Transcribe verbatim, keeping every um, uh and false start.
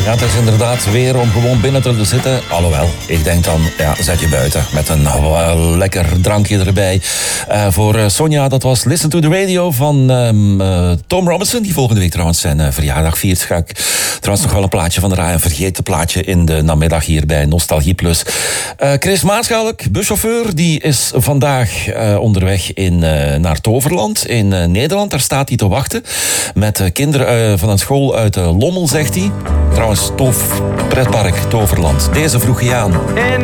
Ja, het is inderdaad weer om gewoon binnen te zitten. Alhoewel, ik denk dan, ja, zet je buiten. Met een uh, lekker drankje erbij. Uh, voor uh, Sonja, dat was Listen to the Radio van um, uh, Tom Robinson. Die volgende week trouwens zijn uh, verjaardag viert. Ga ik trouwens nog wel een plaatje van draaien. Een vergeten plaatje in de namiddag hier bij Nostalgie Plus. Uh, Chris Maarschalk, buschauffeur, die is vandaag uh, onderweg in, uh, naar Toverland in uh, Nederland. Daar staat hij te wachten. Met uh, kinderen uh, van een school uit uh, Lommel, zegt hij. Trouwens, tof pretpark Toverland. Deze vroeg hij aan. In